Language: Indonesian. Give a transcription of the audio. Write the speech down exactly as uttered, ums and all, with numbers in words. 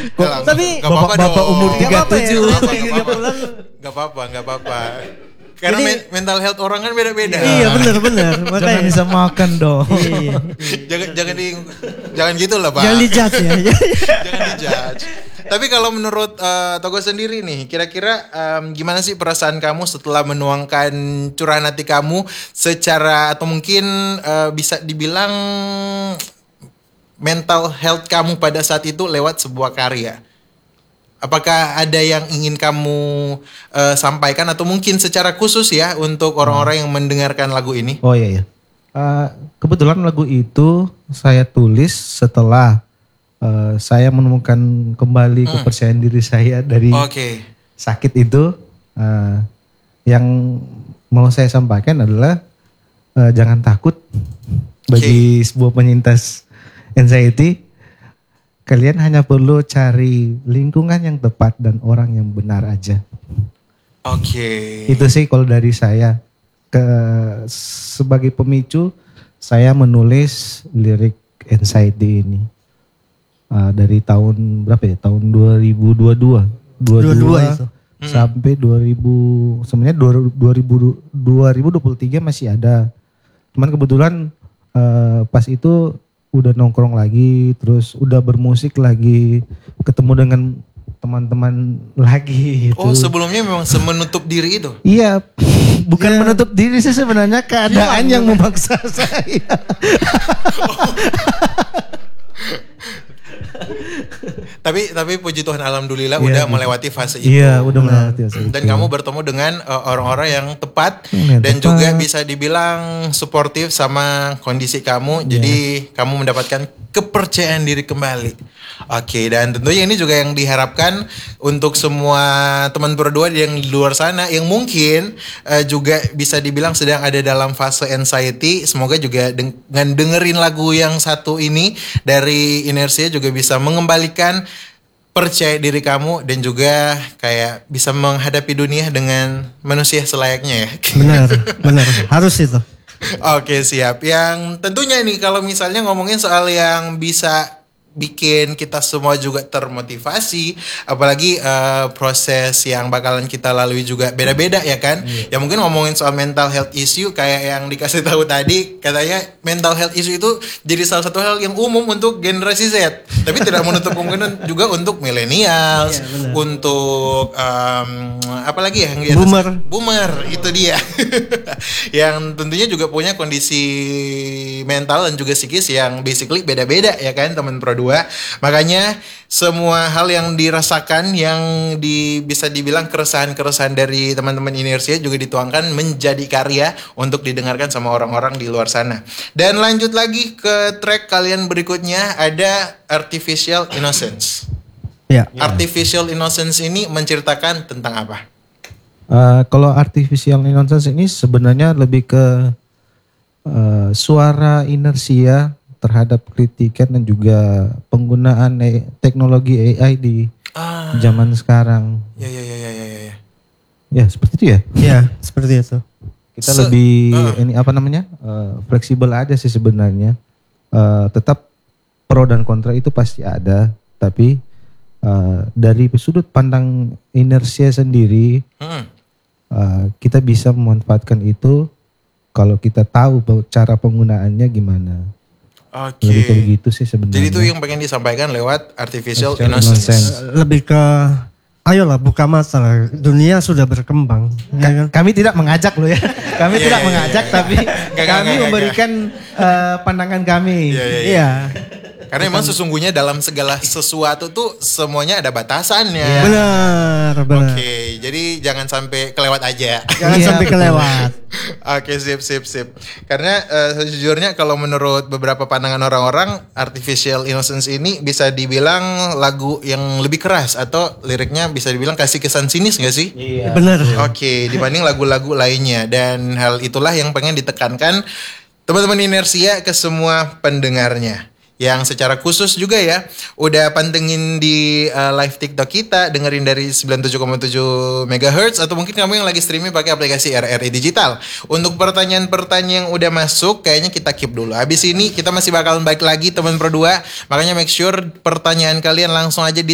Kok, tapi bapak-bapak umur tiga puluh tujuh. Gak apa-apa, gak apa-apa. Karena jadi, men- mental health orang kan beda-beda. Iya benar-benar. Jangan disamakan dong. Iya. jangan jangan di jangan gitu lah Pak. Jangan dijudge ya. Jangan dijudge. Tapi kalau menurut uh, Togo sendiri nih, kira-kira um, gimana sih perasaan kamu setelah menuangkan curahan hati kamu secara atau mungkin uh, bisa dibilang mental health kamu pada saat itu lewat sebuah karya? Apakah ada yang ingin kamu uh, sampaikan atau mungkin secara khusus ya untuk orang-orang yang mendengarkan lagu ini? Oh iya iya. Uh, kebetulan lagu itu saya tulis setelah uh, saya menemukan kembali hmm. kepercayaan diri saya dari okay. sakit itu. Uh, yang mau saya sampaikan adalah uh, jangan takut bagi okay. sebuah penyintas anxiety. Kalian hanya perlu cari lingkungan yang tepat dan orang yang benar aja. Oke. Okay. Itu sih kalau dari saya. Ke sebagai pemicu saya menulis lirik anxiety ini. Uh, dari tahun berapa ya? Tahun dua ribu dua puluh dua. dua ribu dua puluh dua itu. Sampai dua ribu sebenarnya dua ribu dua puluh tiga masih ada. Cuman kebetulan uh, pas itu udah nongkrong lagi, terus udah bermusik lagi, ketemu dengan teman-teman lagi gitu. Oh sebelumnya memang semenutup diri itu? Iya, bukan ya. Menutup diri sih sebenarnya, keadaan ya, yang memaksa saya. tapi tapi puji Tuhan alhamdulillah yeah, udah gitu. Melewati fase itu. Iya, udah melewati fase itu. Dan kamu bertemu dengan uh, orang-orang yang tepat hmm, dan tepat. Juga bisa dibilang suportif sama kondisi kamu. Yeah. Jadi kamu mendapatkan kepercayaan diri kembali. Oke, okay, dan tentunya ini juga yang diharapkan untuk semua teman berdua yang di luar sana yang mungkin uh, juga bisa dibilang sedang ada dalam fase anxiety. Semoga juga dengan dengerin lagu yang satu ini dari Inersia juga bisa mengembalikan percaya diri kamu dan juga kayak bisa menghadapi dunia dengan manusia selayaknya ya. Benar, benar. Harus itu. Oke, siap. Yang tentunya nih kalau misalnya ngomongin soal yang bisa bikin kita semua juga termotivasi, apalagi uh, proses yang bakalan kita lalui juga beda-beda ya kan. Yeah. Ya mungkin ngomongin soal mental health issue kayak yang dikasih tahu tadi, katanya mental health issue itu jadi salah satu hal yang umum untuk generasi Z, tapi tidak menutup kemungkinan juga untuk millennials, yeah, untuk um, apa lagi ya yang di atas, boomer, boomer itu dia, yang tentunya juga punya kondisi mental dan juga psikis yang basically beda-beda ya kan teman Pro. Makanya semua hal yang dirasakan yang di, bisa dibilang keresahan-keresahan dari teman-teman Inersia juga dituangkan menjadi karya untuk didengarkan sama orang-orang di luar sana. Dan lanjut lagi ke track kalian berikutnya ada Artificial Innocence. Ya. Artificial Innocence ini menceritakan tentang apa? Uh, kalau Artificial Innocence ini sebenarnya lebih ke uh, suara inersia terhadap kritikan dan juga penggunaan teknologi A I di ah. zaman sekarang. Ya ya ya ya ya ya. Ya seperti itu ya. Ya seperti itu. Kita Se- lebih uh. ini apa namanya uh, fleksibel aja sih sebenarnya. Uh, tetap pro dan kontra itu pasti ada, tapi uh, dari sudut pandang inersia sendiri, hmm. uh, kita bisa memanfaatkan itu kalau kita tahu cara penggunaannya gimana. Oke. Lebih kayak gitu sih sebenarnya. Jadi itu yang pengen disampaikan lewat Artificial Innocence. Innocence. Lebih ke, ayolah buka mata, dunia sudah berkembang. Ka- ya, kami tidak mengajak loh ya. Kami yeah, tidak yeah, mengajak, yeah, tapi gak, kami gak, memberikan gak. Uh, pandangan kami. Iya. Yeah, yeah, yeah. yeah. Karena memang sesungguhnya dalam segala sesuatu tuh semuanya ada batasannya. Yeah. Benar, benar. Oke, okay, jadi jangan sampai kelewat aja. Jangan yeah, sampai kelewat. Oke, okay, sip, sip, sip. Karena uh, sejujurnya kalau menurut beberapa pandangan orang-orang, Artificial Innocence ini bisa dibilang lagu yang lebih keras atau liriknya bisa dibilang kasih kesan sinis gak sih? Iya. Benar. Oke, okay, dibanding lagu-lagu lainnya. Dan hal itulah yang pengen ditekankan teman-teman Inersia ke semua pendengarnya. Yang secara khusus juga ya udah pantengin di uh, live TikTok kita, dengerin dari sembilan puluh tujuh koma tujuh megahertz, atau mungkin kamu yang lagi streaming pakai aplikasi R R I Digital. Untuk pertanyaan-pertanyaan yang udah masuk kayaknya kita keep dulu. Habis ini kita masih bakalan balik lagi teman berdua. Makanya make sure pertanyaan kalian langsung aja di